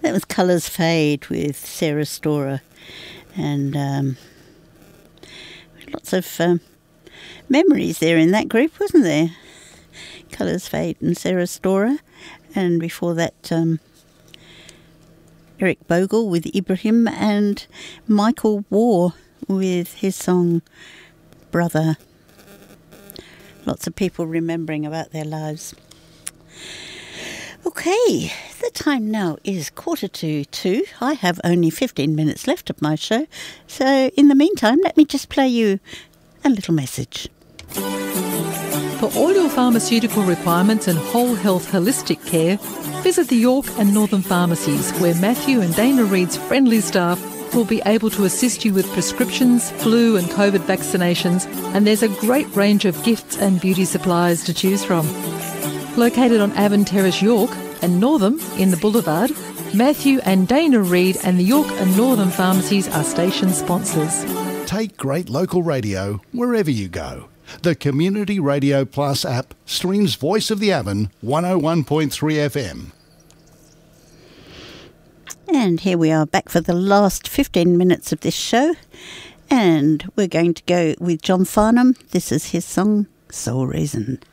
That was Colours Fade with Sarah Storer, and lots of memories there in that group, wasn't there? Colours Fade and Sarah Storer, and before that Eric Bogle with Ibrahim, and Michael Waugh with his song Brother. Lots of people remembering about their lives. Okay, the time now is 1:45. I have only 15 minutes left of my show, so in the meantime, let me just play you a little message. For all your pharmaceutical requirements and whole health holistic care, visit the York and Northern pharmacies, where Matthew and Dana Reid's friendly staff will be able to assist you with prescriptions, flu and COVID vaccinations, and there's a great range of gifts and beauty supplies to choose from. Located on Avon Terrace, York, and Northam in the Boulevard, Matthew and Dana Reid and the York and Northern pharmacies are station sponsors. Take great local radio wherever you go. The Community Radio Plus app streams Voice of the Avon 101.3 FM. And here we are back for the last 15 minutes of this show. And we're going to go with John Farnham. This is his song, Soul Reason.